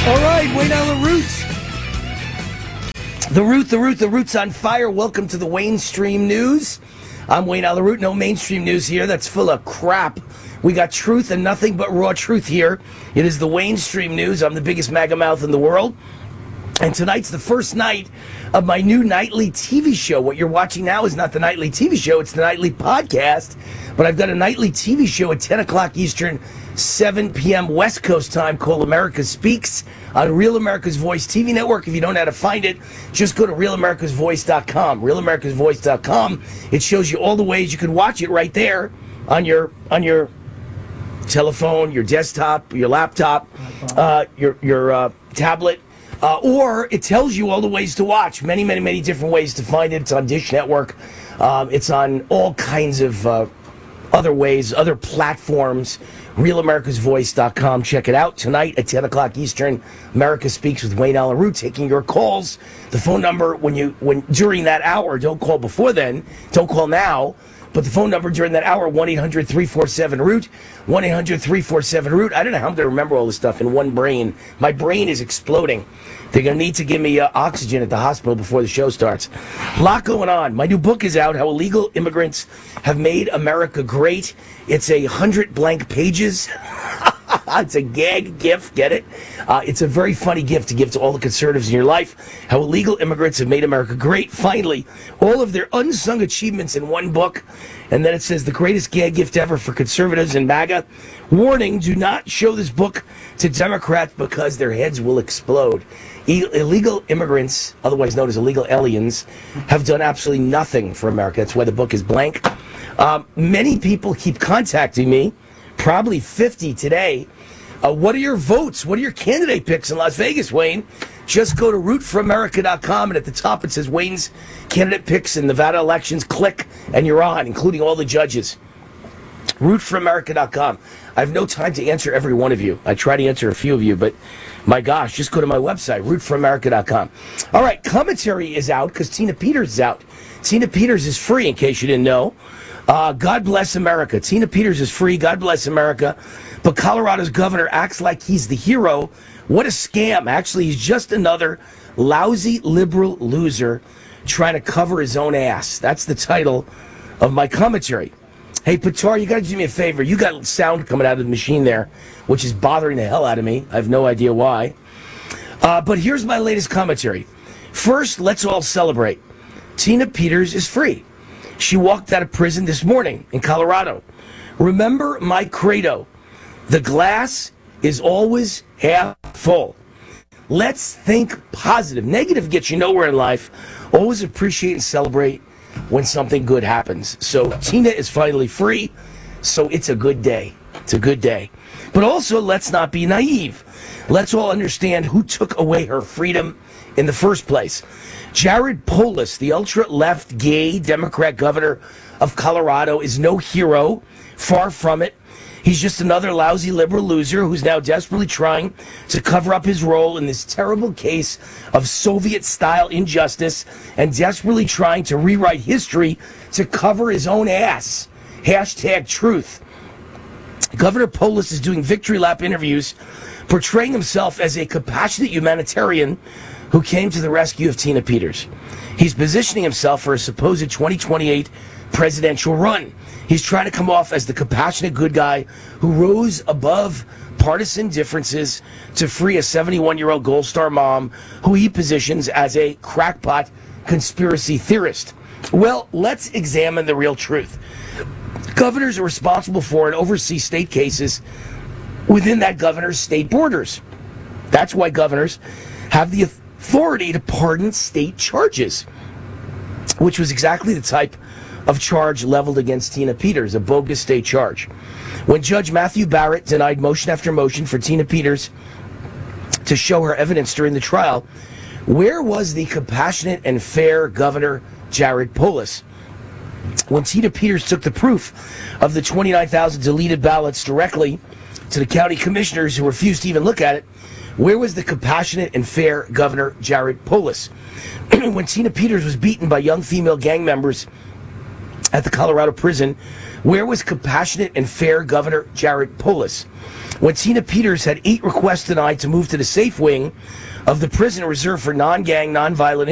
All right, Wayne Allen Roots. The Root's on fire. Welcome to the Wayne Stream News. I'm Wayne Allen Root. No mainstream news here. That's full of crap. We got truth and nothing but raw truth here. It is the Wayne Stream News. I'm the biggest MAGA mouth in the world. And tonight's the first night of my new nightly TV show. What you're watching now is not the nightly TV show. It's the nightly podcast. But I've got a nightly TV show at 10 o'clock Eastern, 7 p.m. West Coast time called America Speaks on Real America's Voice TV network. If you don't know how to find it, just go to RealAmericasVoice.com. RealAmericasVoice.com. It shows you all the ways you can watch it right there on your telephone, your desktop, your laptop, your tablet. Or it tells you all the ways to watch. Many different ways to find it. It's on Dish Network. It's on all kinds of other ways, other platforms. RealAmericasVoice.com. Check it out tonight at 10 o'clock Eastern. America Speaks with Wayne Allen Root, taking your calls. The phone number when during that hour, don't call before then, don't call now. But the phone number during that hour, 1-800-347-ROOT, 1-800-347-ROOT. I don't know how I'm going to remember all this stuff in one brain. My brain is exploding. They're going to need to give me oxygen at the hospital before the show starts. A lot going on. My new book is out, How Illegal Immigrants Have Made America Great. It's 100 blank pages. It's a gag gift, get it? It's a very funny gift to give to all the conservatives in your life. How illegal immigrants have made America great. Finally, all of their unsung achievements in one book. And then it says the greatest gag gift ever for conservatives in MAGA. Warning, do not show this book to Democrats because their heads will explode. Illegal immigrants, otherwise known as illegal aliens, have done absolutely nothing for America. That's why the book is blank. Many people keep contacting me. Probably 50 today. What are your votes? What are your candidate picks in Las Vegas, Wayne? Just go to rootforamerica.com, and at the top it says Wayne's candidate picks in Nevada elections. Click, and you're on, including all the judges. rootforamerica.com. I have no time to answer every one of you. I try to answer a few of you, but my gosh, just go to my website, rootforamerica.com. All right, commentary is out because Tina Peters is out. Tina Peters is free, in case you didn't know. God bless America. Tina Peters is free. God bless America. But Colorado's governor acts like he's the hero. What a scam. Actually, he's just another lousy liberal loser trying to cover his own ass. That's the title of my commentary. Hey, Pitar, you got to do me a favor. You got sound coming out of the machine there, which is bothering the hell out of me. I have no idea why. But here's my latest commentary. First, let's all celebrate. Tina Peters is free. She walked out of prison this morning in Colorado. Remember my credo. The glass is always half full. Let's think positive. Negative gets you nowhere in life. Always appreciate and celebrate when something good happens. So Tina is finally free. So it's a good day. It's a good day. But also, let's not be naive. Let's all understand who took away her freedom in the first place. Jared Polis, the ultra-left gay Democrat governor of Colorado, is no hero. Far from it. He's just another lousy liberal loser who's now desperately trying to cover up his role in this terrible case of Soviet-style injustice and desperately trying to rewrite history to cover his own ass. Hashtag truth. Governor Polis is doing victory lap interviews, portraying himself as a compassionate humanitarian who came to the rescue of Tina Peters. He's positioning himself for a supposed 2028 presidential run. He's trying to come off as the compassionate good guy who rose above partisan differences to free a 71-year-old Gold Star mom who he positions as a crackpot conspiracy theorist. Well, let's examine the real truth. Governors are responsible for and oversee state cases within that governor's state borders. That's why governors have the authority to pardon state charges, which was exactly the type of charge leveled against Tina Peters, a bogus state charge. When Judge Matthew Barrett denied motion after motion for Tina Peters to show her evidence during the trial, where was the compassionate and fair Governor Jared Polis? When Tina Peters took the proof of the 29,000 deleted ballots directly to the county commissioners who refused to even look at it, where was the compassionate and fair Governor Jared Polis? When Tina Peters was beaten by young female gang members at the Colorado prison, where was compassionate and fair Governor Jared Polis? When Tina Peters had 8 requests denied to move to the safe wing of the prison reserved for non-gang, non-violent